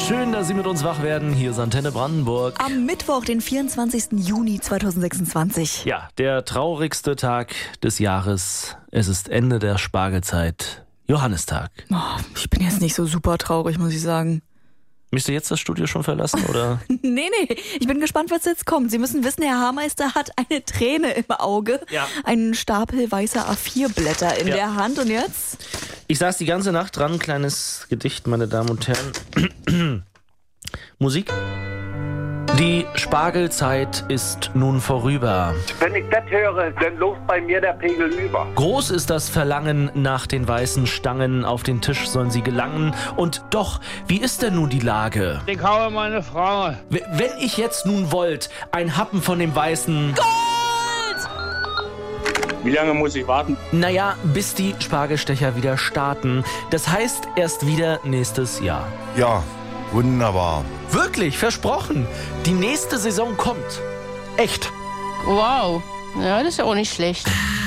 Schön, dass Sie mit uns wach werden. Hier ist Antenne Brandenburg. Am Mittwoch, den 24. Juni 2026. Ja, der traurigste Tag des Jahres. Es ist Ende der Spargelzeit. Johannistag. Oh, ich bin jetzt nicht so super traurig, muss ich sagen. Müsst ihr jetzt das Studio schon verlassen, oder? Nee, ich bin gespannt, was jetzt kommt. Sie müssen wissen, Herr Haarmeister hat eine Träne im Auge, einen Stapel weißer A4-Blätter in der Hand. Und jetzt? Ich saß die ganze Nacht dran, kleines Gedicht, meine Damen und Herren. Musik. Die Spargelzeit ist nun vorüber. Wenn ich das höre, dann läuft bei mir der Pegel über. Groß ist das Verlangen nach den weißen Stangen, auf den Tisch sollen sie gelangen. Und doch, wie ist denn nun die Lage? Ich habe meine Frau. Wenn ich jetzt nun wollt, ein Happen von dem weißen Gold! Wie lange muss ich warten? Naja, bis die Spargelstecher wieder starten. Das heißt erst wieder nächstes Jahr. Ja, wunderbar. Wirklich, versprochen. Die nächste Saison kommt. Echt. Wow, ja, das ist ja auch nicht schlecht.